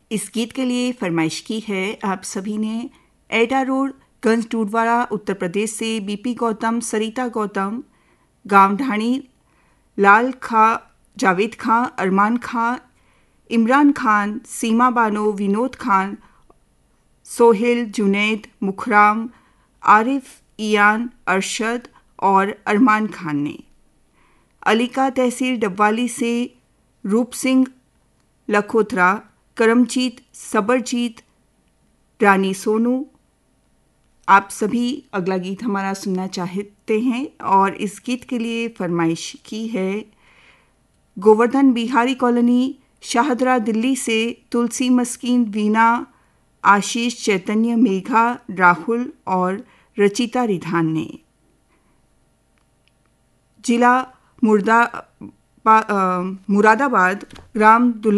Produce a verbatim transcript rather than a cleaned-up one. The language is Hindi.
इस गीत के लिए फरमाइश की है आप सभी ने एटा रोड गंज टूडवाड़ा उत्तर प्रदेश से बीपी गौतम, सरिता गौतम, गांव ढाणी, लाल खां, जावेद खां, अरमान खां, इमरान खान, सीमा बानो, विनोद खान, सोहेल, जुनैद, मुखराम, आरिफ, ईयान, अरशद और अरमान खान ने। अलीका तहसील डबवाली से रूप सिंह लखोत्रा, करमजीत, सबरजीत, रानी सोनू, आप सभी अगला गीत हमारा सुनना चाहते हैं और इस गीत के लिए फरमाइश की है गोवर्धन बिहारी कॉलोनी, शाहदरा, दिल्ली से तुलसी, मस्कीन, वीना, आशीष, चैतन्य, मेघा, राहुल और रचिता रिधान ने। जिला मुर्दा मुरादाबाद, ग्राम